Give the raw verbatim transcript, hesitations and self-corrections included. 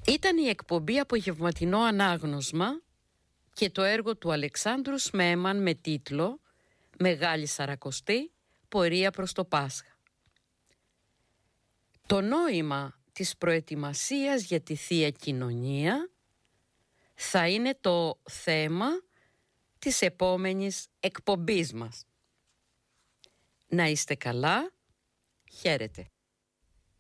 Ήταν η εκπομπή Απογευματινό Ανάγνωσμα και το έργο του Αλεξάνδρου Σμέμαν με τίτλο «Μεγάλη Σαρακοστή, πορεία προς το Πάσχα». Το νόημα της προετοιμασίας για τη Θεία Κοινωνία θα είναι το θέμα της επόμενης εκπομπής μας. Να είστε καλά, χαίρετε.